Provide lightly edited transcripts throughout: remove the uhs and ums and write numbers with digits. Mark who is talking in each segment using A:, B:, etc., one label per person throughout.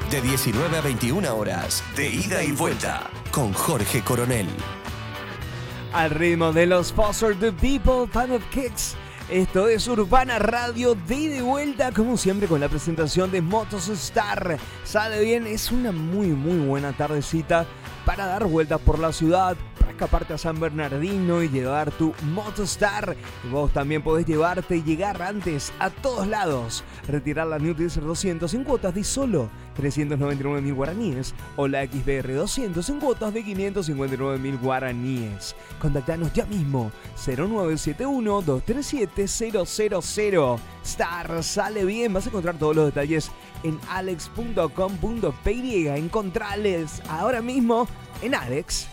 A: De 19 a 21 horas, de ida y vuelta, con Jorge Coronel.
B: Al ritmo de los Foster the People, Fan of Kicks. Esto es Urbana Radio, de ida y vuelta, como siempre, con la presentación de Motostar. Sale bien, es una muy buena tardecita para dar vueltas por la ciudad, para escaparte a San Bernardino y llevar tu Motostar. Y vos también podés llevarte y llegar antes a todos lados. Retirar la New Diesel 200 en cuotas de solo 399.000 guaraníes o la XBR 200 en cuotas de 559.000 guaraníes. Contactanos ya mismo, 0971-237-000. Star sale bien, vas a encontrar todos los detalles en alex.com.py. Encontrales ahora mismo en Alex.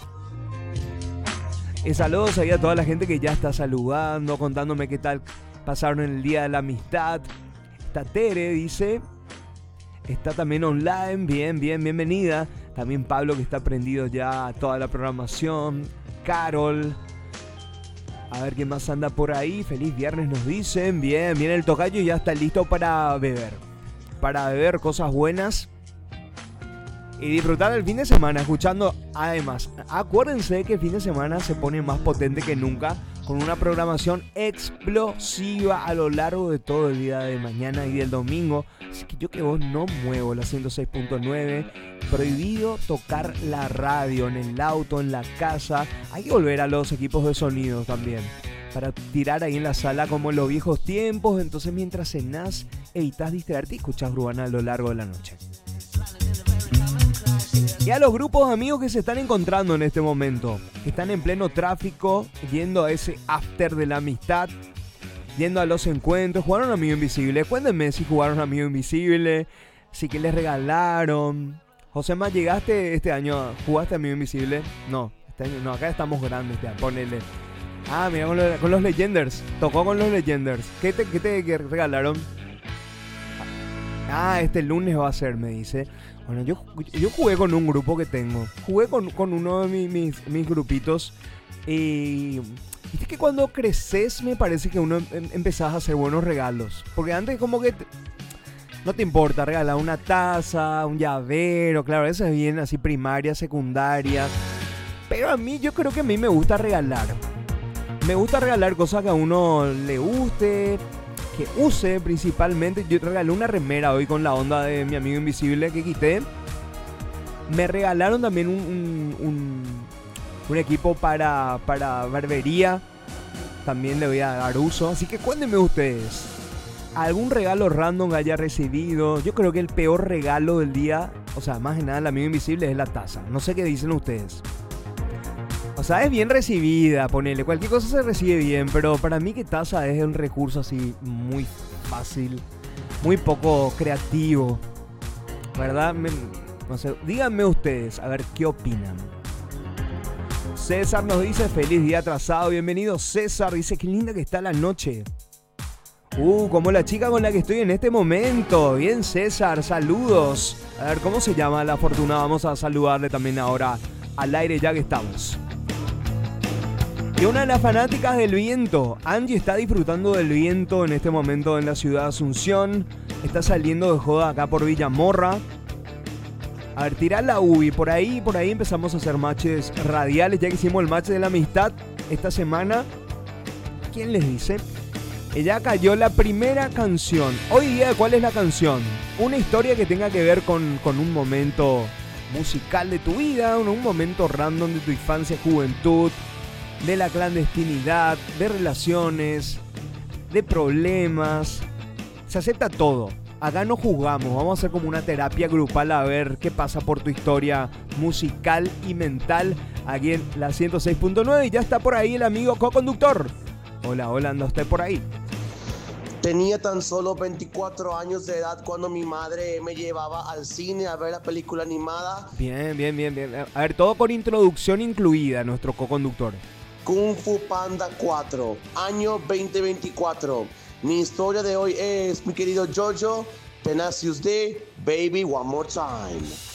B: Y saludos ahí a toda la gente que ya está saludando, contándome qué tal pasaron el Día de la Amistad. Está Tere, dice. Está también online, bienvenida. También Pablo, que está prendido ya a toda la programación. Carol. A ver qué más anda por ahí. Feliz viernes nos dicen. Bien, el tocayo ya está listo para beber. Para beber cosas buenas. Y disfrutar el fin de semana escuchando. Además, acuérdense que el fin de semana se pone más potente que nunca, con una programación explosiva a lo largo de todo el día de mañana y del domingo. Así que yo que vos no muevo la 106.9. Prohibido tocar la radio en el auto, en la casa. Hay que volver a los equipos de sonido también, para tirar ahí en la sala como en los viejos tiempos. Entonces mientras cenás, evitas distraerte y escuchás Urbana a lo largo de la noche. Y a los grupos de amigos que se están encontrando en este momento, que están en pleno tráfico, yendo a ese after de la amistad, yendo a los encuentros, ¿jugaron Amigo Invisible? Cuéntenme si jugaron Amigo Invisible, si que les regalaron. Josema, ¿llegaste este año? ¿Jugaste Amigo Invisible? No, este año no, acá estamos grandes ya, ponele. Ah, mira, con los Legenders, tocó con los Legenders. ¿Qué te regalaron? Ah, este lunes va a ser, me dice. Bueno, yo jugué con un grupo que tengo. Jugué con uno de mis grupitos. Y viste que cuando creces me parece que uno empezás a hacer buenos regalos. Porque antes como que no te importa regalar una taza, un llavero. Claro, eso es bien así primaria, secundaria. Pero yo creo que a mí me gusta regalar. Me gusta regalar cosas que a uno le guste, que use principalmente. Yo regalé una remera hoy con la onda de mi Amigo Invisible que quité. Me regalaron también un equipo para barbería. También le voy a dar uso. Así que cuéntenme ustedes algún regalo random que haya recibido. Yo creo que el peor regalo del día, o sea, más que nada el Amigo Invisible, es la taza. No sé qué dicen ustedes. O sea, es bien recibida, ponele. Cualquier cosa se recibe bien, pero para mí que taza es un recurso así muy fácil, muy poco creativo, ¿verdad? No sé, díganme ustedes, a ver qué opinan. César nos dice, feliz día atrasado, bienvenido César. Dice, qué linda que está la noche. Como la chica con la que estoy en este momento. Bien, César, saludos. A ver, ¿cómo se llama la afortunada? Vamos a saludarle también ahora al aire ya que estamos. Y una de las fanáticas del viento, Angie, está disfrutando del viento en este momento en la ciudad de Asunción. Está saliendo de joda acá por Villamorra. A ver, tirá la UBI. Por ahí empezamos a hacer matches radiales, ya que hicimos el match de la amistad esta semana. ¿Quién les dice? Ella cayó la primera canción. Hoy día, ¿cuál es la canción? Una historia que tenga que ver con un momento musical de tu vida, un momento random de tu infancia, juventud, de la clandestinidad, de relaciones, de problemas. Se acepta todo. Acá no juzgamos, vamos a hacer como una terapia grupal a ver qué pasa por tu historia musical y mental aquí en la 106.9. Y ya está por ahí el amigo co-conductor. Hola, anda usted por ahí.
C: Tenía tan solo 24 años de edad cuando mi madre me llevaba al cine a ver la película animada.
B: Bien. A ver, todo con introducción incluida, nuestro co-conductor.
C: Kung Fu Panda 4, año 2024. Mi historia de hoy es, mi querido Jojo, Tenacious D, Baby One More Time.